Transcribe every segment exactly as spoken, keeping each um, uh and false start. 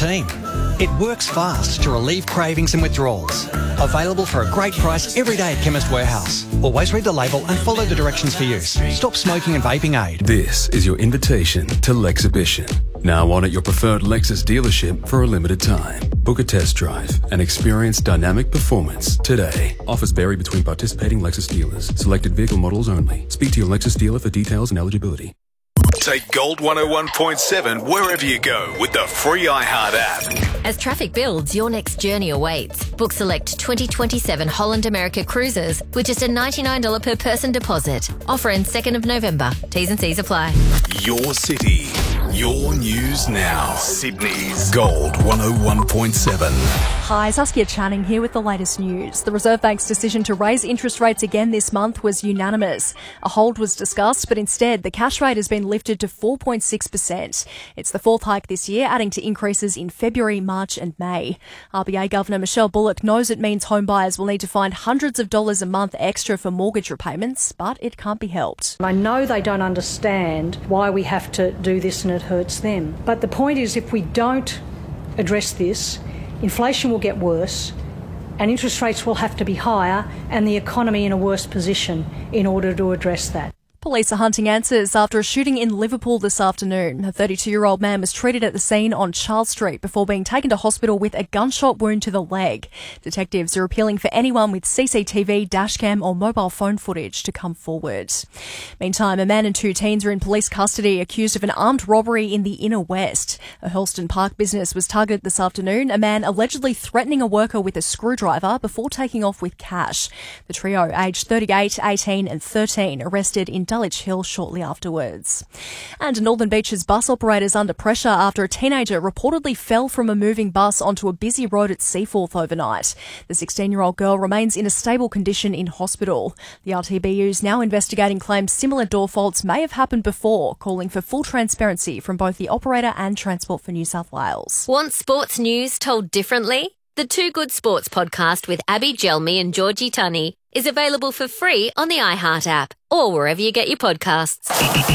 team. It works fast to relieve cravings and withdrawals. Available for a great price every day at Chemist Warehouse. Always read the label and follow the directions for use. Stop smoking and vaping aid. This is your invitation to Lexhibition. Now on at your preferred Lexus dealership for a limited time. Book a test drive and experience dynamic performance today. Offers vary between participating Lexus dealers. Selected vehicle models only. Speak to your Lexus dealer for details and eligibility. Take Gold one oh one point seven wherever you go with the free iHeart app. As traffic builds, your next journey awaits. Book select twenty twenty-seven Holland America cruises with just a ninety-nine dollars per person deposit. Offer ends second of November. T's and C's apply. Your city, your news now. Sydney's Gold one oh one point seven. Hi, Saskia Channing here with the latest news. The Reserve Bank's decision to raise interest rates again this month was unanimous. A hold was discussed, but instead the cash rate has been lifted to four point six percent. It's the fourth hike this year, adding to increases in February, March and May. R B A Governor Michelle Bullock knows it means homebuyers will need to find hundreds of dollars a month extra for mortgage repayments, but it can't be helped. I know they don't understand why we have to do this and it hurts them. But the point is, if we don't address this, inflation will get worse and interest rates will have to be higher and the economy in a worse position in order to address that. Police are hunting answers after a shooting in Liverpool this afternoon. A thirty-two-year-old man was treated at the scene on Charles Street before being taken to hospital with a gunshot wound to the leg. Detectives are appealing for anyone with C C T V, dashcam or mobile phone footage to come forward. Meantime, a man and two teens are in police custody accused of an armed robbery in the inner west. A Hurlston Park business was targeted this afternoon, a man allegedly threatening a worker with a screwdriver before taking off with cash. The trio, aged thirty-eight, eighteen and thirteen, arrested in Dulwich Hill shortly afterwards. And Northern Beaches bus operators under pressure after a teenager reportedly fell from a moving bus onto a busy road at Seaforth overnight. The sixteen-year-old girl remains in a stable condition in hospital. The R T B U is now investigating claims similar door faults may have happened before, calling for full transparency from both the operator and Transport for New South Wales. Want sports news told differently? The Two Good Sports podcast with Abby Gelmi and Georgie Tunney is available for free on the iHeart app or wherever you get your podcasts.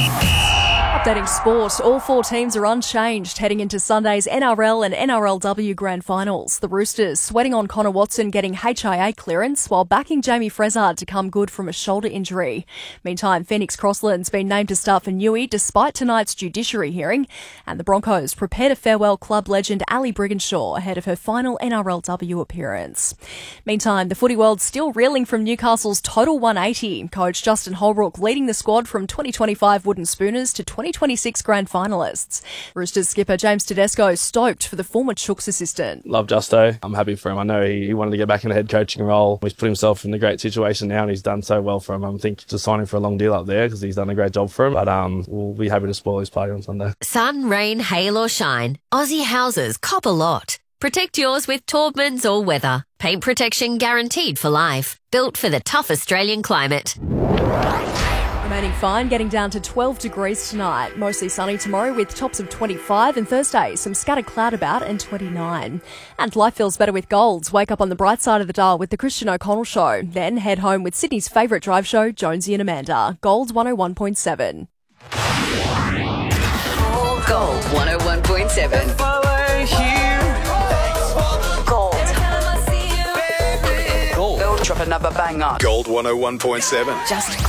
Updating sport, all four teams are unchanged heading into Sunday's N R L and N R L W grand finals. The Roosters sweating on Connor Watson getting H I A clearance while backing Jamie Frezard to come good from a shoulder injury. Meantime, Phoenix Crossland's been named to start for Newey despite tonight's judiciary hearing, and the Broncos prepare to farewell club legend Ali Brigginshaw ahead of her final N R L W appearance. Meantime, the footy world's still reeling from Newcastle's total one eighty. Coach Justin Holbrook leading the squad from twenty twenty-five Wooden Spooners to twenty twenty-six grand finalists. Roosters skipper James Tedesco stoked for the former Chooks assistant. Love Justo. I'm happy for him. I know he, he wanted to get back in a head coaching role. He's put himself in a great situation now and he's done so well for him. I think to sign him for a long deal up there because he's done a great job for him. But um, we'll be happy to spoil his party on Sunday. Sun, rain, hail or shine, Aussie houses cop a lot. Protect yours with Taubman's All Weather. Paint protection guaranteed for life. Built for the tough Australian climate. Remaining fine, getting down to twelve degrees tonight. Mostly sunny tomorrow with tops of twenty-five, and Thursday some scattered cloud about and twenty-nine. And life feels better with Golds. Wake up on the bright side of the dial with the Christian O'Connell Show. Then head home with Sydney's favourite drive show, Jonesy and Amanda. Golds one oh one point seven. Gold one oh one point seven. Gold. Gold. Gold. Drop another banger. Gold one oh one point seven. Just